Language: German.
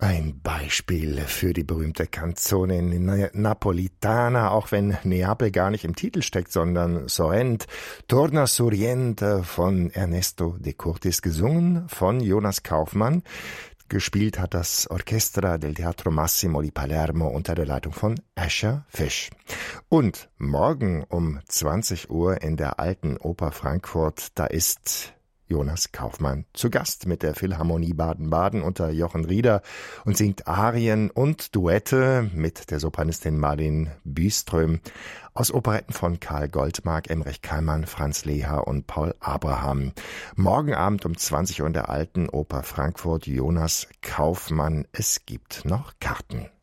Ein Beispiel für die berühmte Canzone Napolitana, auch wenn Neapel gar nicht im Titel steckt, sondern Sorrent, Torna Sorrente von Ernesto de Curtis, gesungen von Jonas Kaufmann. Gespielt hat das Orchestra del Teatro Massimo di Palermo unter der Leitung von Asher Fish. Und morgen um 20 Uhr in der Alten Oper Frankfurt, da ist Jonas Kaufmann zu Gast mit der Philharmonie Baden-Baden unter Jochen Rieder und singt Arien und Duette mit der Sopranistin Malin Byström aus Operetten von Karl Goldmark, Emmerich Kallmann, Franz Leher und Paul Abraham. Morgen Abend um 20 Uhr in der Alten Oper Frankfurt, Jonas Kaufmann. Es gibt noch Karten.